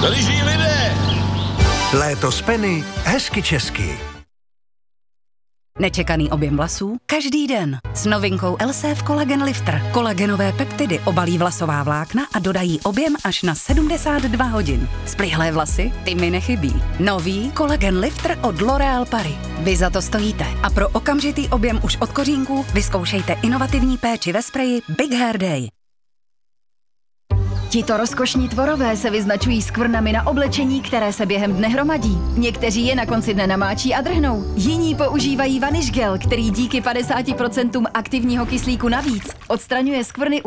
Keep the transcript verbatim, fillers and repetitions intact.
Liží lidé! Léto z Penny, hezky česky. Nečekaný objem vlasů každý den. S novinkou Elseve Collagen Lifter. Kolagenové peptidy obalí vlasová vlákna a dodají objem až na sedmdesát dva hodin. Splihlé vlasy? Ty mi nechybí. Nový Collagen Lifter od L'Oréal Paris. Vy za to stojíte. A pro okamžitý objem už od kořínků vyzkoušejte inovativní péči ve spreji Big Hair Day. Tito rozkošní tvorové se vyznačují skvrnami na oblečení, které se během dne hromadí. Někteří je na konci dne namáčí a drhnou. Jiní používají vanish gel, který díky padesáti procentům aktivního kyslíku navíc odstraňuje skvrny